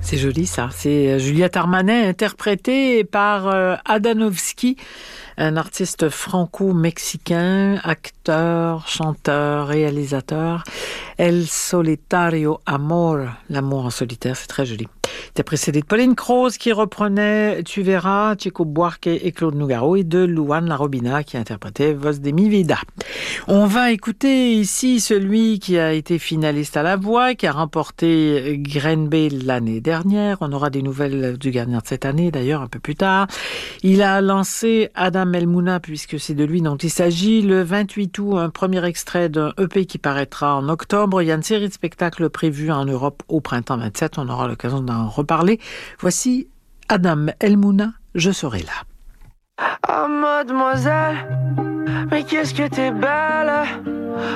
C'est joli ça, c'est Juliette Armanet interprétée par Adanovski, un artiste franco-mexicain, acteur, chanteur, réalisateur. El solitario amor, l'amour en solitaire, c'est très joli. C'était précédé de Pauline Croze qui reprenait Tu verras, Chico Buarque et Claude Nougaro, et de Luan Larobina qui interprétait Voz de mi vida. On va écouter ici celui qui a été finaliste à La Voix, qui a remporté Grenbey l'année dernière. On aura des nouvelles du gagnant de cette année, d'ailleurs, un peu plus tard. Il a lancé Adam Elmouna, puisque c'est de lui dont il s'agit, le 28 août, un premier extrait d'un EP qui paraîtra en octobre. Il y a une série de spectacles prévus en Europe au printemps 27. On aura l'occasion d'en reparler. Voici Adam Elmouna, Je serai là. Oh mademoiselle, mais qu'est-ce que t'es belle.